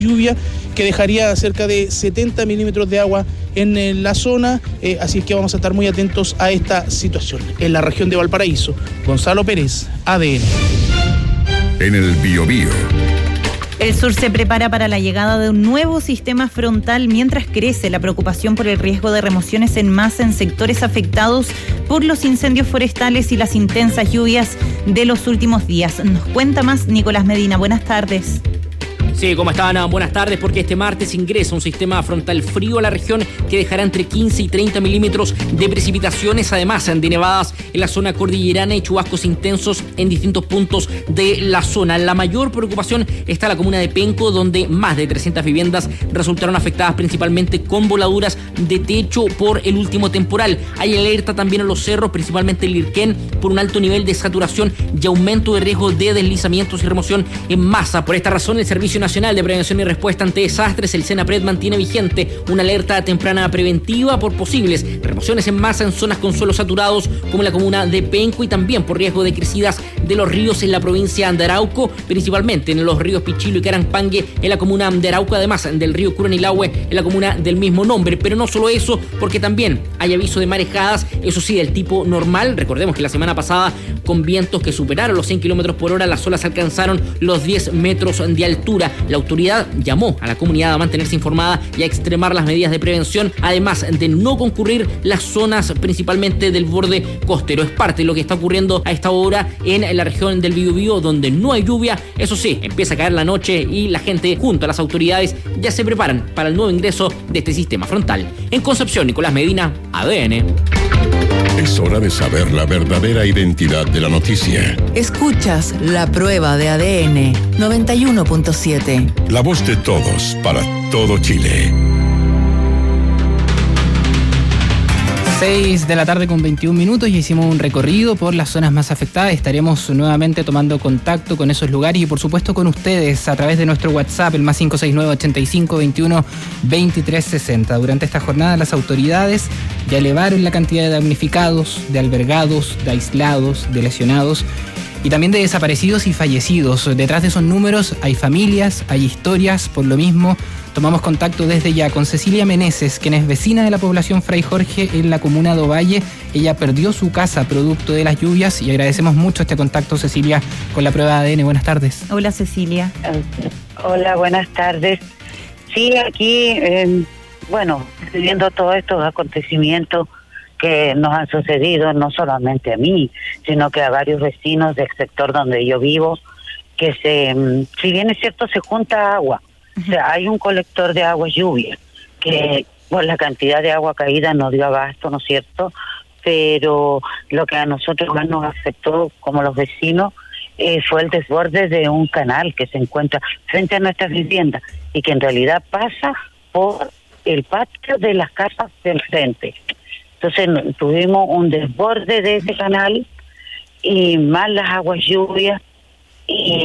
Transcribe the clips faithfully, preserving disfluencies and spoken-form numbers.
lluvia que dejaría cerca de setenta milímetros de agua en, en la zona, eh, así es que vamos a estar muy atentos a esta situación. En la región de Valparaíso, Gonzalo Pérez, A D N. En el Biobío. El sur se prepara para la llegada de un nuevo sistema frontal mientras crece la preocupación por el riesgo de remociones en masa en sectores afectados por los incendios forestales y las intensas lluvias de los últimos días. Nos cuenta más Nicolás Medina. Buenas tardes. Sí, ¿cómo están? Buenas tardes, porque este martes ingresa un sistema frontal frío a la región que dejará entre quince y treinta milímetros de precipitaciones, además de nevadas en la zona cordillerana y chubascos intensos en distintos puntos de la zona. La mayor preocupación está en la comuna de Penco, donde más de trescientas viviendas resultaron afectadas principalmente con voladuras de techo por el último temporal. Hay alerta también en los cerros, principalmente el Lirquén, por un alto nivel de saturación y aumento de riesgo de deslizamientos y remoción en masa. Por esta razón, el Servicio Nacional de Prevención y Respuesta ante Desastres, el SENAPRED, mantiene vigente una alerta temprana preventiva por posibles remociones en masa en zonas con suelos saturados, como en la comuna de Penco, y también por riesgo de crecidas de los ríos en la provincia de Arauco, principalmente en los ríos Pichilo y Caranpangue en la comuna de Arauco, además del río Curanilahue en la comuna del mismo nombre. Pero no solo eso, porque también hay aviso de marejadas, eso sí, del tipo normal. Recordemos que la semana pasada, con vientos que superaron los cien kilómetros por hora, las olas alcanzaron los diez metros de altura. La autoridad llamó a la comunidad a mantenerse informada y a extremar las medidas de prevención, además de no concurrir las zonas principalmente del borde costero. Es parte de lo que está ocurriendo a esta hora en la región del Biobío, donde no hay lluvia. Eso sí, empieza a caer la noche y la gente, junto a las autoridades, ya se preparan para el nuevo ingreso de este sistema frontal. En Concepción, Nicolás Medina, A D N. Es hora de saber la verdadera identidad de la noticia. Escuchas La Prueba de A D N noventa y uno punto siete. La voz de todos para todo Chile. seis de la tarde con veintiún minutos y hicimos un recorrido por las zonas más afectadas. Estaremos nuevamente tomando contacto con esos lugares y por supuesto con ustedes a través de nuestro WhatsApp, el más cinco seis nueve, ochenta y cinco, veintiuno, veintitrés, sesenta. Durante esta jornada las autoridades ya elevaron la cantidad de damnificados, de albergados, de aislados, de lesionados y también de desaparecidos y fallecidos. Detrás de esos números hay familias, hay historias. Por lo mismo, tomamos contacto desde ya con Cecilia Meneses, quien es vecina de la población Fray Jorge en la comuna de Ovalle. Ella perdió su casa producto de las lluvias y agradecemos mucho este contacto, Cecilia, con La Prueba de A D N. Buenas tardes. Hola, Cecilia. Hola, buenas tardes. Sí, aquí, eh, bueno, viendo todos estos acontecimientos que nos han sucedido, no solamente a mí, sino que a varios vecinos del sector donde yo vivo, que se, si bien es cierto, se junta agua. O sea, hay un colector de agua lluvia, que por la cantidad de agua caída no dio abasto, ¿no es cierto? Pero lo que a nosotros más nos afectó como los vecinos eh, fue el desborde de un canal que se encuentra frente a nuestras viviendas y que en realidad pasa por el patio de las casas del frente. Entonces tuvimos un desborde de ese canal y más las aguas lluvias y...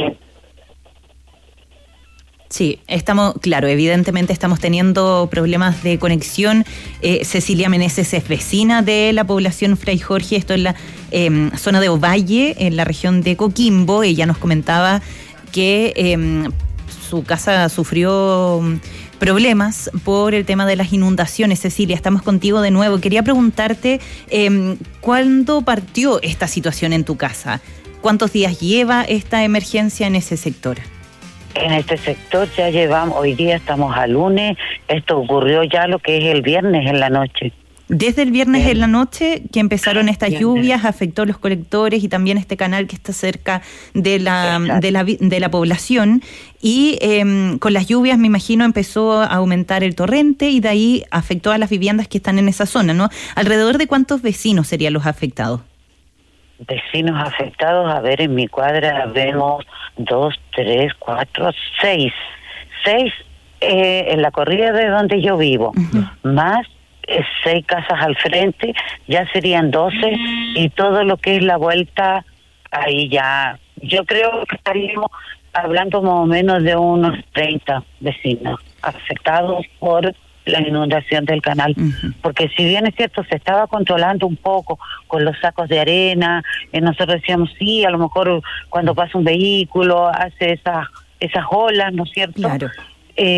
Sí, estamos, claro, evidentemente estamos teniendo problemas de conexión. Eh, Cecilia Meneses es vecina de la población Fray Jorge, esto en la eh, zona de Ovalle, en la región de Coquimbo. Ella nos comentaba que eh, su casa sufrió problemas por el tema de las inundaciones. Cecilia, estamos contigo de nuevo. Quería preguntarte, eh, ¿cuándo partió esta situación en tu casa? ¿Cuántos días lleva esta emergencia en ese sector? En este sector ya llevamos, hoy día estamos a lunes, esto ocurrió ya lo que es el viernes en la noche. Desde el viernes Bien. en la noche que empezaron estas Bien. lluvias, afectó los colectores y también este canal que está cerca de la, de la, de la población. Y eh, con las lluvias, me imagino, empezó a aumentar el torrente y de ahí afectó a las viviendas que están en esa zona, ¿no? ¿Alrededor de cuántos vecinos serían los afectados? Vecinos afectados, a ver, en mi cuadra vemos dos, tres, cuatro, seis. Seis eh, en la corrida de donde yo vivo, uh-huh. más eh, seis casas al frente, ya serían doce, y todo lo que es la vuelta, ahí ya, yo creo que estaríamos hablando más o menos de unos treinta vecinos afectados por la inundación del canal, uh-huh. porque si bien es cierto se estaba controlando un poco con los sacos de arena, eh, nosotros decíamos sí, a lo mejor cuando pasa un vehículo hace esas esas olas, ¿no es cierto? Claro.